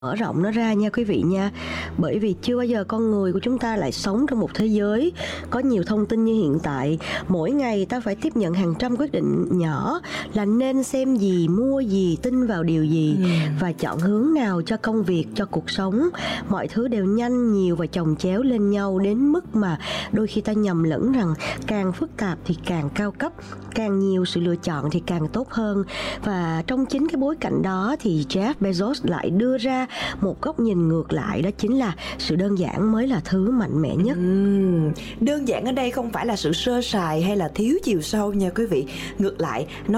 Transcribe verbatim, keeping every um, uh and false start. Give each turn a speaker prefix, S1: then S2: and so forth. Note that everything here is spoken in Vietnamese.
S1: Mở rộng nó ra nha quý vị nha. Bởi vì chưa bao giờ con người của chúng ta lại sống trong một thế giới có nhiều thông tin như hiện tại. Mỗi ngày ta phải tiếp nhận hàng trăm quyết định nhỏ là nên xem gì, mua gì, tin vào điều gì
S2: Ừm.
S1: và chọn hướng nào cho công việc, cho cuộc sống. Mọi thứ đều nhanh, nhiều và chồng chéo lên nhau đến mức mà đôi khi ta nhầm lẫn rằng càng phức tạp thì càng cao cấp, càng nhiều sự lựa chọn thì càng tốt hơn. Và trong chính cái bối cảnh đó thì Jeff Bezos lại đưa ra một góc nhìn ngược lại, đó chính là sự đơn giản mới là thứ mạnh mẽ nhất.
S2: Ừm, đơn giản ở đây không phải là sự sơ sài hay là thiếu chiều sâu nha quý vị. Ngược lại, nó